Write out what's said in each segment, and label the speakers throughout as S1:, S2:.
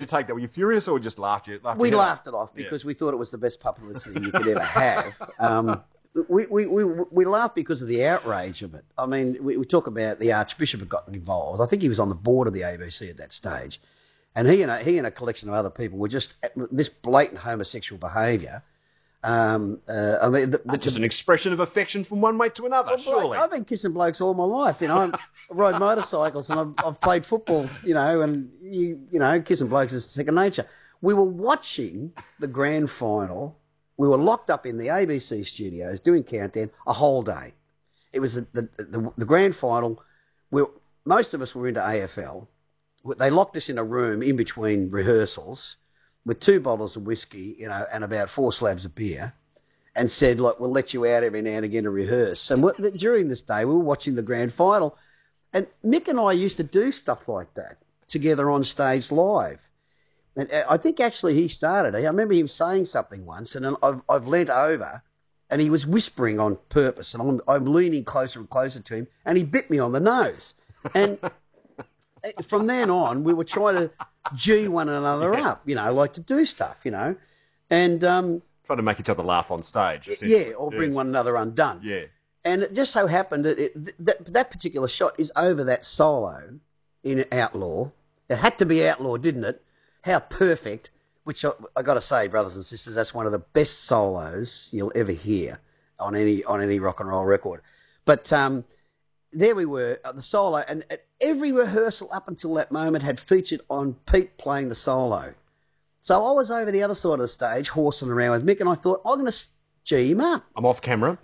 S1: you take that? Were you furious or just laughed?
S2: We laughed it off because we thought it was the best publicity you could ever have. We laughed because of the outrage of it. I mean, we talk about the Archbishop had gotten involved. I think he was on the board of the ABC at that stage. And he and a collection of other people were just this blatant homosexual behaviour. I mean,
S1: just an expression of affection from one mate to another. Well, surely,
S2: I've been kissing blokes all my life. You know, I ride motorcycles and I've played football. You know, and you know, kissing blokes is second nature. We were watching the grand final. We were locked up in the ABC studios doing Countdown a whole day. It was the grand final. Most of us were into AFL. They locked us in a room in between rehearsals with 2 bottles of whiskey, you know, and about 4 slabs of beer, and said, look, we'll let you out every now and again to rehearse. And during this day, we were watching the grand final. And Mick and I used to do stuff like that together on stage live. And I think actually he started it. I remember him saying something once, and then I've leant over, and he was whispering on purpose, and I'm leaning closer and closer to him, and he bit me on the nose. And from then on, we were trying to G one another up, you know, like to do stuff, you know, and
S1: trying to make each other laugh on stage.
S2: Yeah, or bring one another undone.
S1: Yeah.
S2: And it just so happened that particular shot is over that solo in Outlaw. It had to be Outlaw, didn't it? How perfect, which I got to say, brothers and sisters, that's one of the best solos you'll ever hear on any rock and roll record. But there we were, the solo, and every rehearsal up until that moment had featured on Pete playing the solo. So I was over the other side of the stage, horsing around with Mick, and I thought, I'm going to G him up.
S1: I'm off camera.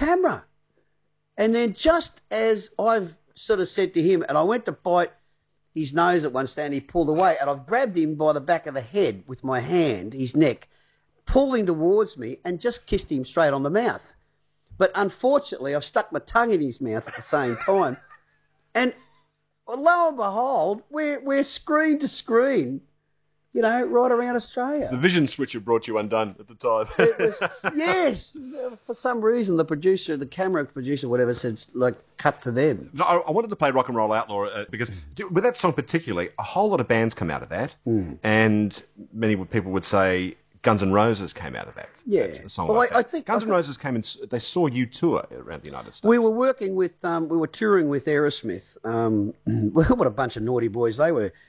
S2: And then just as I've sort of said to him, and I went to bite his nose at one stand, he pulled away, and I've grabbed him by the back of the head with my hand, his neck, pulling towards me, and just kissed him straight on the mouth. But unfortunately, I've stuck my tongue in his mouth at the same time. And lo and behold, we're screen to screen, you know, right around Australia.
S1: The vision switcher brought you undone at the time.
S2: It was, yes. For some reason, the camera producer, whatever, said, like, cut to them.
S1: No, I wanted to play Rock and Roll Outlaw because with that song particularly, a whole lot of bands come out of that. And many people would say Guns N' Roses came out of that.
S2: Yeah.
S1: I think Guns N' Roses came and they saw you tour around the United States.
S2: We were working with, we were touring with Aerosmith. What a bunch of naughty boys they were.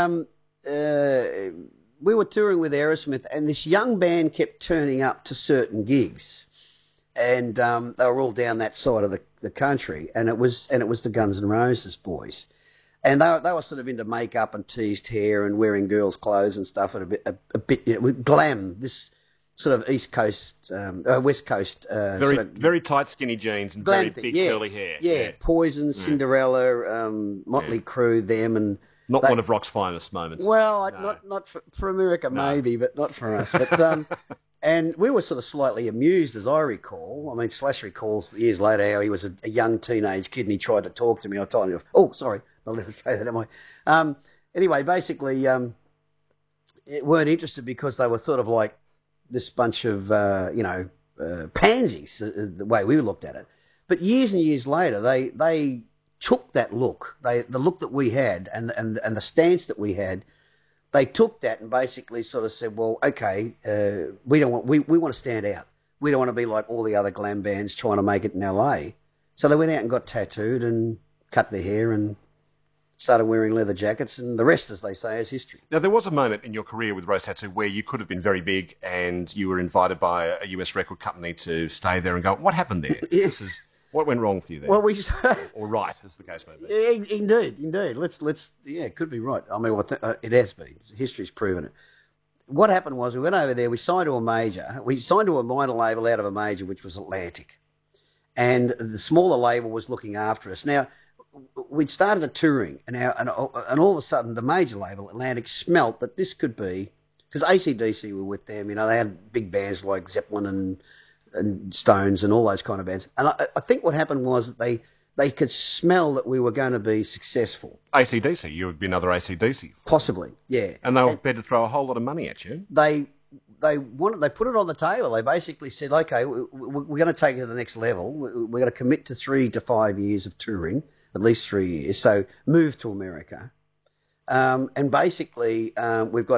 S2: We were touring with Aerosmith, and this young band kept turning up to certain gigs, and they were all down that side of the country, and it was the Guns N' Roses boys. And they were sort of into makeup and teased hair and wearing girls' clothes and stuff, and a bit you know, with glam. This sort of East Coast, West Coast,
S1: very tight, skinny jeans and very big curly hair.
S2: Yeah, Poison, Cinderella, Motley Crue, them, and
S1: not one of rock's finest moments.
S2: Well, no. not for America, maybe, but not for us. But and we were sort of slightly amused, as I recall. I mean, Slash recalls years later how he was a young teenage kid and he tried to talk to me. I told him, "Oh, sorry." I'll never say that, am I? Anyway, basically, weren't interested because they were sort of like this bunch of, pansies, the way we looked at it. But years and years later, they took that look, the look that we had and the stance that we had, they took that and basically sort of said, well, okay, we want to stand out. We don't want to be like all the other glam bands trying to make it in LA. So they went out and got tattooed and cut their hair and started wearing leather jackets, and the rest, as they say, is history.
S1: Now, there was a moment in your career with Rose Tattoo where you could have been very big and you were invited by a US record company to stay there and go, what happened there? What went wrong for you there?
S2: Well,
S1: or right, as the case may be.
S2: Yeah, indeed. Let's it could be right. I mean, it has been. History's proven it. What happened was we went over there, we signed to a major. We signed to a minor label out of a major, which was Atlantic. And the smaller label was looking after us. Now, we'd started the touring, and all of a sudden the major label, Atlantic, smelt that this could be, because AC/DC were with them, you know, they had big bands like Zeppelin and Stones and all those kind of bands. And I think what happened was that they could smell that we were going to be successful.
S1: AC/DC, you would be another AC/DC.
S2: Possibly, yeah.
S1: And they were prepared to throw a whole lot of money at you.
S2: They put it on the table. They basically said, okay, we're going to take it to the next level. We're going to commit to 3 to 5 years of touring, at least 3 years. So move to America. And basically, we've got